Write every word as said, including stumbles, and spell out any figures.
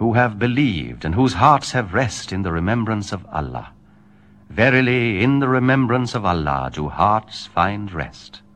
who have believed, and whose hearts have rest in the remembrance of Allah. Verily, in the remembrance of Allah do hearts find rest.